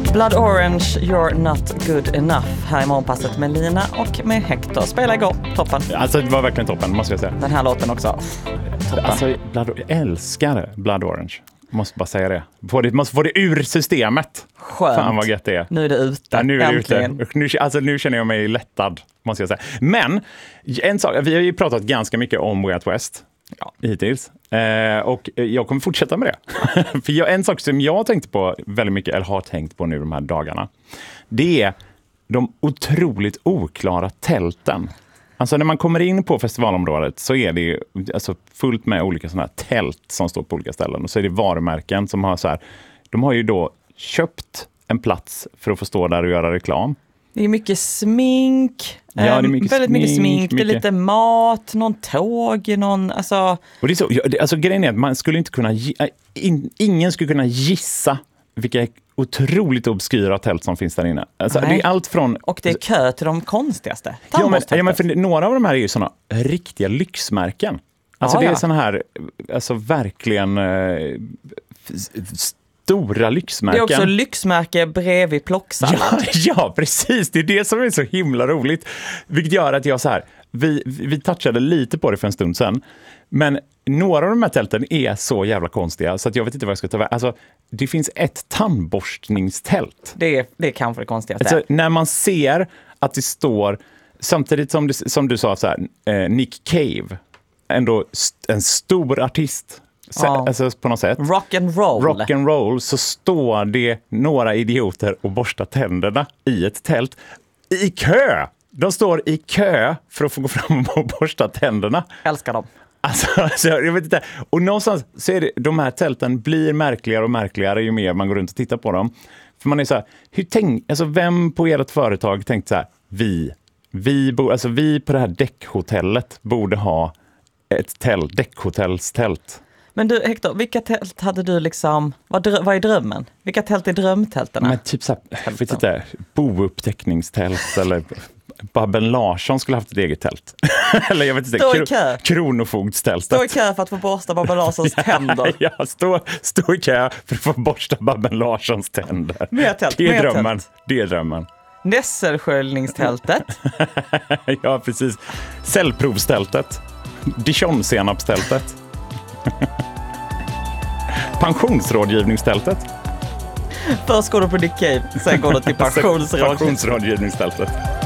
Blood Orange, You're Not Good Enough. Här i morgonpasset med Lina och med Hector. Spela igår, toppen. Alltså det var verkligen toppen, måste jag säga. Den här låten också, toppen. Alltså jag älskar Blood Orange. Måste bara säga det. Måste få det ur systemet. Skönt. Fan vad gött det är. Nu är det ute. Ja, nu är det äntligen. ute. Nu känner jag mig lättad, måste jag säga. Men en sak, vi har ju pratat ganska mycket om Way Out West hittills. Och jag kommer fortsätta med det. För en sak som jag tänkte på väldigt mycket, eller har tänkt på nu de här dagarna, det är de otroligt oklara tälten. Alltså när man kommer in på festivalområdet så är det ju alltså fullt med olika sådana här tält som står på olika ställen. Och så är det varumärken som har så här, de har ju då köpt en plats för att få stå där och göra reklam. Det är mycket smink. Ja, det är mycket smink. Det är lite mat, någon tåg, alltså... Och det är så, alltså grejen är att man skulle inte kunna ingen skulle kunna gissa vilka otroligt obskyra tält som finns där inne. Alltså, det är allt från... Och det är kö till de konstigaste. Ja, men för några av de här är ju såna riktiga lyxmärken. Alltså det är såna här, alltså verkligen stora lyxmärken. Det är också lyxmärke bredvid plocksallad. Ja, precis. Det är det som är så himla roligt. Vilket gör att jag så här, vi touchade lite på det för en stund sedan. Men några av de här tälten är så jävla konstiga så att jag vet inte vad jag ska ta väg. Alltså, det finns ett tandborstningstält. Det är kanske det konstigaste. Alltså, när man ser att det står, samtidigt som du sa så här, Nick Cave, ändå en stor artist. Alltså på något sätt. Rock and roll, så står det några idioter och borstar tänderna i ett tält i kö. De står i kö för att få gå fram och borsta tänderna. Älskar dem. Alltså, jag vet inte. Och någonstans så är det, de här tälten blir märkligare och märkligare ju mer man går runt och tittar på dem. För man är så här, vem på ert företag tänkte så här, vi på det här däckhotellet borde ha ett tält, däckhotellstält. Men du Hector, vilka tält hade du liksom, vad är drömmen? Vilka tält är drömtälterna? Men typ så här, vet inte, bouppteckningstält eller Babben Larsson skulle haft ett eget tält. Eller jag vet inte, kronofogdstältet. Stå i kö för att få borsta Babben Larssons tänder. Ja, stå i kö för att få borsta Babben Larssons tänder. Det är drömmen. Nässelsköljningstältet. Ja, precis. Cellprovstältet. Dijon-senapstältet. Pensionsrådgivningstältet. Först går du på Nick Cave, sen går du till pensionsrådgivningstältet.